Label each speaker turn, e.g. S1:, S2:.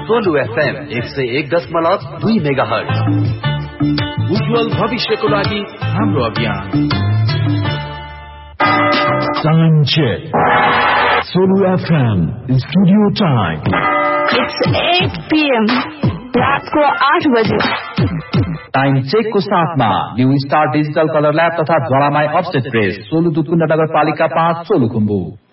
S1: Solu FM 101.2 megahertz.
S2: उज्जवल भविष्यको लागि हाम्रो अभियान।
S3: Time check. Solu FM studio time.
S4: It's 8 PM. रात को 8 बजे।
S5: टाइम चेक को साथमा new star digital colour lab तथा ज्वालामाई अपसेट प्रेस, सोलु दुधकुण्ड नगरपालिका 5 सोलुखुम्बु।